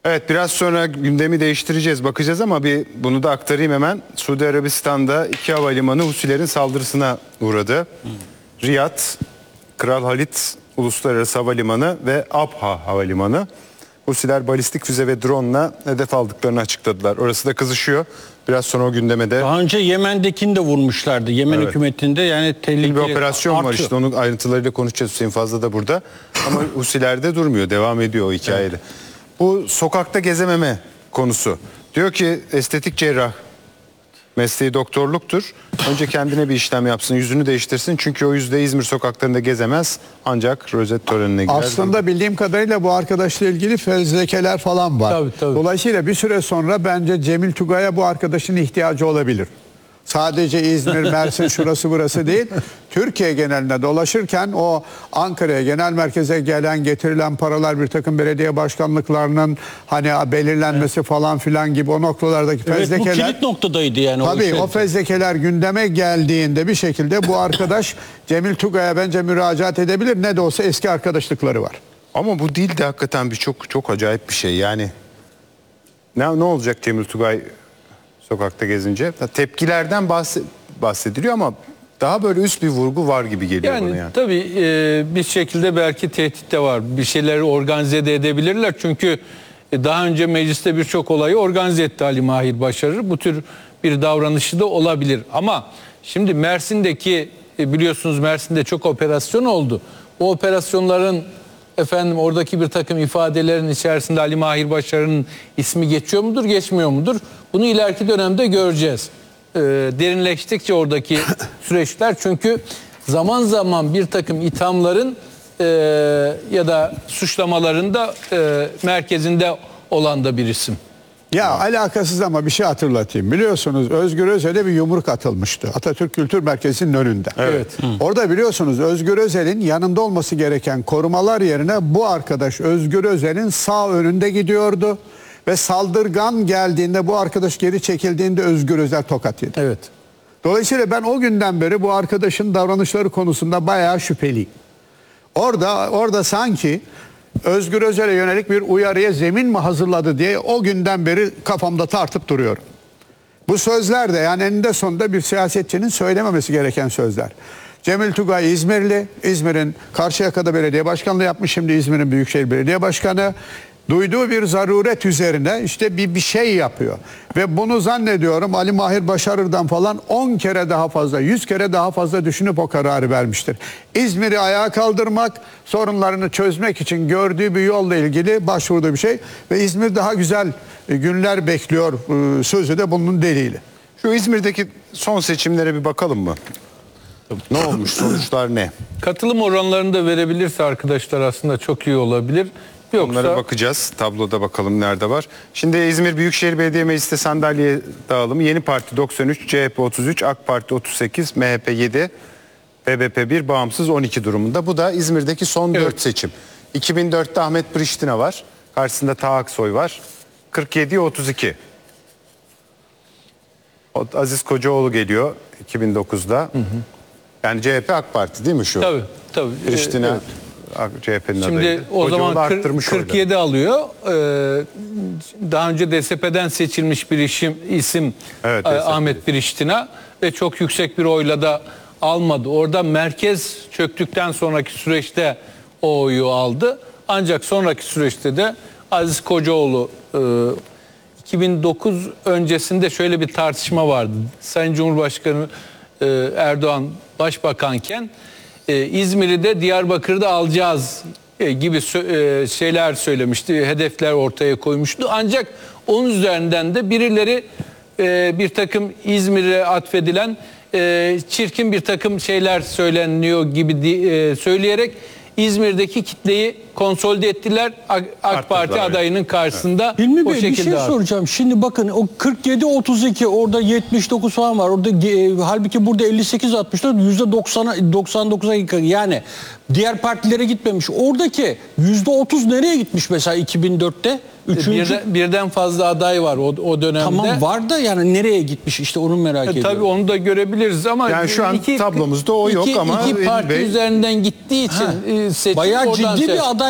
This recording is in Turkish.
Evet, biraz sonra gündemi değiştireceğiz, bakacağız ama bunu da aktarayım hemen. Suudi Arabistan'da 2 havalimanı Husilerin saldırısına uğradı. Riyad, Kral Halid Uluslararası Havalimanı ve Abha Havalimanı. Husiler balistik füze ve drone'la hedef aldıklarını açıkladılar. Orası da kızışıyor. Biraz sonra o gündeme de... Daha önce Yemen'dekini de vurmuşlardı. Yemen hükümetinde yani tehlikeli bir operasyon artıyor. var işte, onun ayrıntılarıyla konuşacağız. Hüseyin Fazla da burada. Ama Husilerde durmuyor, devam ediyor o hikayede. Evet. Bu sokakta gezememe konusu. Diyor ki estetik cerrah mesleği doktorluktur. Önce kendine bir işlem yapsın, yüzünü değiştirsin. Çünkü o yüzde İzmir sokaklarında gezemez. Ancak rozet törenine girer. Aslında bildiğim kadarıyla bu arkadaşla ilgili fezlekeler falan var. Tabii. Dolayısıyla bir süre sonra bence Cemil Tugay'a bu arkadaşın ihtiyacı olabilir. Sadece İzmir, Mersin, şurası burası değil. Türkiye geneline dolaşırken o Ankara'ya, genel merkeze gelen, getirilen paralar, bir takım belediye başkanlıklarının hani belirlenmesi falan filan gibi o noktalardaki fezlekeler. Evet, bu kilit noktadaydı yani. Tabii o fezlekeler gündeme geldiğinde bir şekilde bu arkadaş Cemil Tugay'a bence müracaat edebilir. Ne de olsa eski arkadaşlıkları var. Ama bu dil de hakikaten çok acayip bir şey. Yani ne olacak Cemil Tugay sokakta gezince? Tepkilerden bahsediliyor ama daha böyle üst bir vurgu var gibi geliyor bana yani. Tabii bir şekilde belki tehdit de var. Bir şeyleri organize de edebilirler. Çünkü daha önce mecliste birçok olayı organize etti Ali Mahir Başarır. Bu tür bir davranışı da olabilir. Ama şimdi Mersin'deki biliyorsunuz Mersin'de çok operasyon oldu. O operasyonların oradaki bir takım ifadelerin içerisinde Ali Mahir Başarır'ın ismi geçiyor mudur, geçmiyor mudur? Bunu ileriki dönemde göreceğiz. Derinleştikçe oradaki süreçler, çünkü zaman zaman bir takım ithamların ya da suçlamaların da merkezinde olan da bir isim. Ya alakasız ama bir şey hatırlatayım. Biliyorsunuz Özgür Özel'e bir yumruk atılmıştı Atatürk Kültür Merkezi'nin önünde. Evet. Orada biliyorsunuz Özgür Özel'in yanında olması gereken korumalar yerine bu arkadaş Özgür Özel'in sağ önünde gidiyordu. Ve saldırgan geldiğinde bu arkadaş geri çekildiğinde Özgür Özel tokat yedi. Evet. Dolayısıyla ben o günden beri bu arkadaşın davranışları konusunda bayağı şüpheliyim. Orada sanki Özgür Özel'e yönelik bir uyarıya zemin mi hazırladı diye o günden beri kafamda tartıp duruyorum. Bu sözler de yani eninde sonunda bir siyasetçinin söylememesi gereken sözler. Cemil Tugay İzmirli, İzmir'in Karşıyaka'da belediye başkanlığı yapmış, şimdi İzmir'in Büyükşehir Belediye Başkanı. Duyduğu bir zaruret üzerine işte bir şey yapıyor. Ve bunu zannediyorum Ali Mahir Başarır'dan falan 10 kere daha fazla, 100 kere daha fazla düşünüp o kararı vermiştir. İzmir'i ayağa kaldırmak, sorunlarını çözmek için gördüğü bir yolla ilgili başvurduğu bir şey. Ve İzmir daha güzel günler bekliyor sözü de bunun delili. Şu İzmir'deki son seçimlere bir bakalım mı? Ne olmuş, sonuçlar ne? Katılım oranlarını da verebilirse arkadaşlar aslında çok iyi olabilir. Yoksa... Onlara bakacağız. Tabloda bakalım nerede var. Şimdi İzmir Büyükşehir Belediye Meclisi sandalye dağılımı: Yeni Parti 93, CHP 33, AK Parti 38, MHP 7, BBP 1, Bağımsız 12 durumunda. Bu da İzmir'deki son 4 seçim. 2004'te Ahmet Priştina var. Karşısında Taha Aksoy var. 47'ye 32. Aziz Kocaoğlu geliyor 2009'da. Yani CHP AK Parti değil mi şu? Tabii. Priştina... Evet. CHP'nin Şimdi adayı. o zaman 47 alıyor. Daha önce DSP'den seçilmiş bir isim evet, Ahmet Priştina ve çok yüksek bir oyla da almadı. Orada merkez çöktükten sonraki süreçte o oyu aldı. Ancak sonraki süreçte de Aziz Kocaoğlu 2009 öncesinde şöyle bir tartışma vardı. Sayın Cumhurbaşkanı Erdoğan başbakanken İzmir'i de Diyarbakır'da alacağız gibi şeyler söylemişti. Hedefler ortaya koymuştu. Ancak onun üzerinden de birileri bir takım İzmir'e atfedilen çirkin bir takım şeyler söyleniyor gibi söyleyerek İzmir'deki kitleyi konsolide ettiler. AK Parti adayının karşısında Hilmi o Bey, şekilde. bir şey soracağım. Şimdi bakın o 47-32 orada 79 falan var. Orada halbuki burada 58-64 %99'a yani diğer partilere gitmemiş. Oradaki %30 nereye gitmiş mesela 2004'te? Birden fazla aday var o dönemde. Tamam, var da yani nereye gitmiş işte onu merak ediyorum. Tabii onu da görebiliriz ama yani şu an tablomuzda o yok ama iki parti üzerinden gittiği için seçim bayağı ciddi bir aday